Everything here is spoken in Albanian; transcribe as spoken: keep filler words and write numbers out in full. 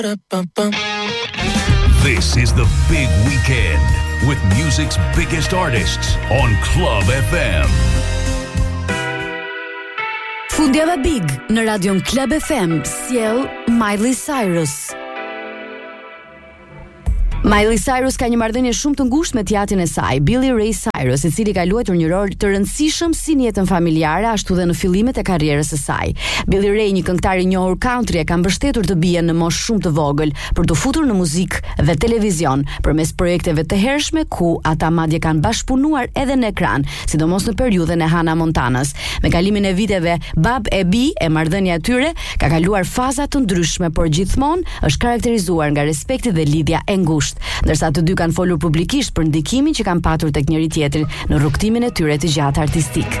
This is the big weekend with music's biggest artists on Club F M. Fundjava Big në radion Club F M sjell Miley Cyrus. Miley Cyrus ka një marrëdhënie shumë të ngushtë me teatrin e saj, Billy Ray Cyrus, i cili ka luajtur një rol të rëndësishëm si në jetën familjare ashtu dhe në fillimet e karrierës së saj. Billy Ray, një këngëtar i njohur country, e ka mbështetur të bien në moshë shumë të vogël për të futur në muzikë dhe televizion përmes projekteve të hershme ku ata madje kanë bashkëpunuar edhe në ekran, sidomos në periudhën e Hannah Montanas. Me kalimin e viteve, Bab e Bi e marrëdhënia e tyre ka kaluar faza të ndryshme, por gjithmonë është karakterizuar nga respekti dhe lidhja e ngushtë. Ndërsa të dy kanë folur publikisht për ndikimin që kanë patur tek njëri tjetri në rrugtimin e tyre të gjatë artistik.